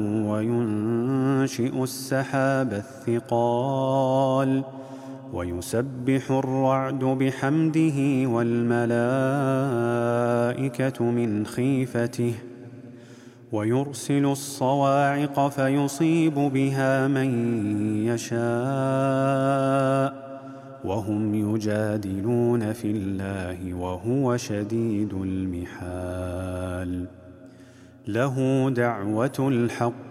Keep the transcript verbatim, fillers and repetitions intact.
وينشئ السحاب الثقال ويسبح الرعد بحمده والملائكة من خيفته ويرسل الصواعق فيصيب بها من يشاء وهم يجادلون في الله وهو شديد المحال له دعوة الحق